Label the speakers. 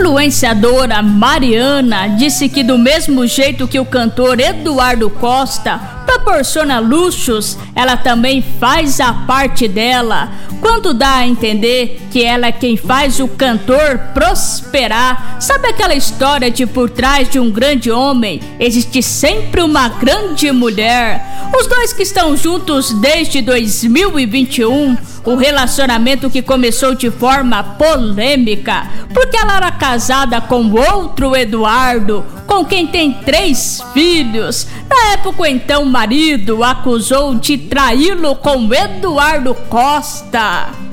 Speaker 1: influenciadora Mariana disse que, do mesmo jeito que o cantor Eduardo Costa proporciona luxos, ela também faz a parte dela, quando dá a entender que ela é quem faz o cantor prosperar. Sabe aquela história de por trás de um grande homem existe sempre uma grande mulher? Os dois que estão juntos desde 2021, o relacionamento que começou de forma polêmica, porque ela era casada com outro Eduardo, com quem tem 3 filhos. Na época, então, o marido acusou de traí-lo com Eduardo Costa.